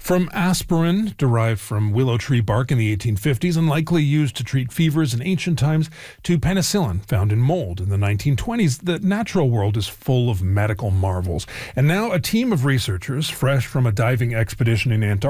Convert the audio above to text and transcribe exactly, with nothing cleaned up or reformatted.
From aspirin, derived from willow tree bark in the eighteen fifties and likely used to treat fevers in ancient times, to penicillin, found in mold in the nineteen twenties, the natural world is full of medical marvels. And now a team of researchers, fresh from a diving expedition in Antarctica,